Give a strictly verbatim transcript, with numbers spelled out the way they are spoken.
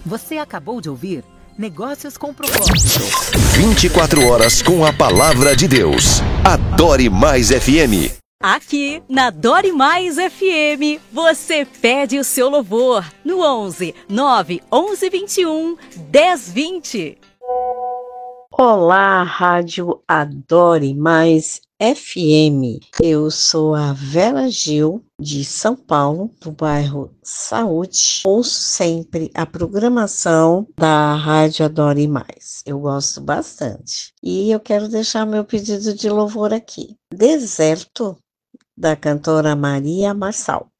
Você acabou de ouvir Negócios com Propósito. vinte e quatro horas com a Palavra de Deus. Adore Mais F M. Aqui na Adore Mais F M, você pede o seu louvor no onze, nove, onze, vinte e um, dez, vinte. Olá, Rádio Adore Mais F M. Eu sou a Vera Gil, de São Paulo, do bairro Saúde. Ouço sempre a programação da Rádio Adore Mais. Eu gosto bastante. E eu quero deixar meu pedido de louvor aqui. Deserto, da cantora Maria Marçal.